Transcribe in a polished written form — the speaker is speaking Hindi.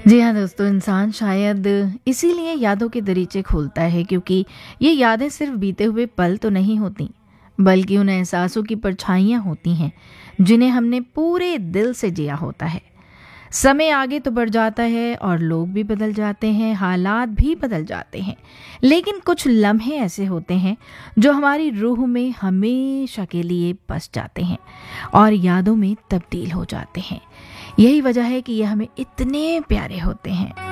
जी हाँ दोस्तों, इंसान शायद इसीलिए यादों के दरीचे खोलता है क्योंकि ये यादें सिर्फ बीते हुए पल तो नहीं होती, बल्कि उन एहसासों की परछाइयाँ होती हैं जिन्हें हमने पूरे दिल से जिया होता है। समय आगे तो बढ़ जाता है और लोग भी बदल जाते हैं, हालात भी बदल जाते हैं, लेकिन कुछ लम्हे ऐसे होते हैं जो हमारी रूह में हमेशा के लिए बस जाते हैं और यादों में तब्दील हो जाते हैं। यही वजह है कि ये हमें इतने प्यारे होते हैं।